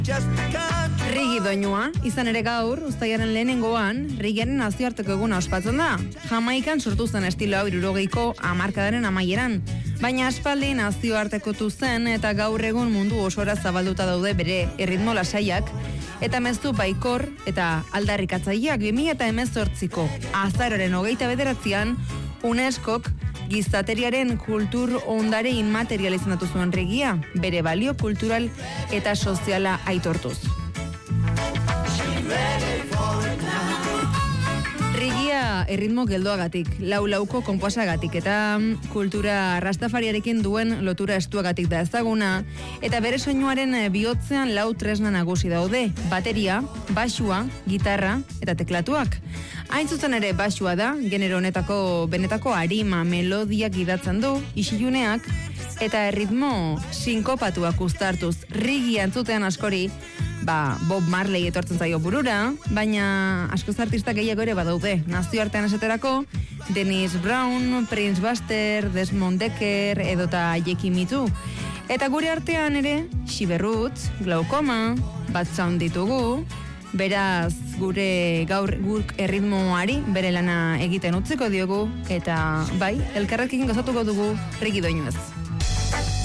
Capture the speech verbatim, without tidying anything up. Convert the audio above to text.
Rigi doinua, izan ere gaur, uztailaren lehenengoan, Rigiaren nazioarteko eguna ospatzen da. Jamaikan sortu zen estilo hau hirurogeiko hamarkadaren amaieran, baina aspaldi nazioartekotu zen eta gaur egun mundu osora zabalduta daude bere erritmo lasaiak, eta mezu baikor eta aldarrikatzaileak bi mila hemezortziko azaroaren hogeita bederatzian UNESCOk gizateriaren kultur ondare inmaterial izendatu zuen Rigia, bere balio kultural eta soziala aitortuz. Rigia erritmo geldoagatik, lau-lauko konposagatik eta kultura rastafariarekin duen lotura estuagatik da ezaguna, eta bere soinuaren bihotzean lau tresna nagusi daude, bateria, baxua, gitarra eta teklatuak. Hain zuzen ere baxua da, genero honetako benetako arima melodiak gidatzen du, isiluneak, eta erritmo sinkopatuak uztartuz. Rigia entzutean askori, ba, Bob Marley etortzen zaio burura, baina askoz artista gehiago ere badaude. Nazioartean esaterako, Dennis Brown, Prince Buster, Desmond Dekker, edota Jeki Mitu. Eta gure artean ere, Shiberrut, Glaukoma, Bad Sound ditugu, beraz gure gaur guk erritmoari bere lana egiten utziko diogu, eta bai, elkarrekin gozatuko dugu Rigi doinuez.